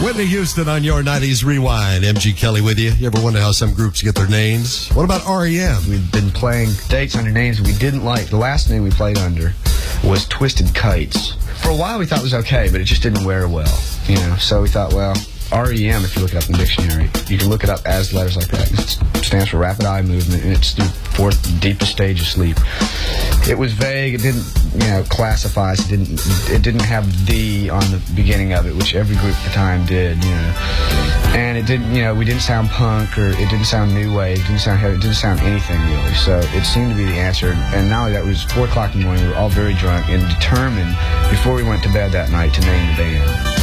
Whitney Houston on your 90s Rewind. MG Kelly with you. You ever wonder how some groups get their names? What about REM? We've been playing dates under names we didn't like. The last name we played under was Twisted Kites. For a while we thought it was okay, but it just didn't wear well, you know. So we thought, well, REM, if you look it up in the dictionary, you can look it up as letters like that. It stands for Rapid Eye Movement, and it's the fourth deepest stage of sleep. It was vague. It didn't, you know, classify us. It didn't have the on the beginning of it, which every group at the time did, you know. And it didn't, you know, we didn't sound punk, or it didn't sound new wave, it didn't sound heavy, it didn't sound anything really. So it seemed to be the answer. And not only that, it was 4 o'clock in the morning. We were all very drunk and determined before we went to bed that night to name the band.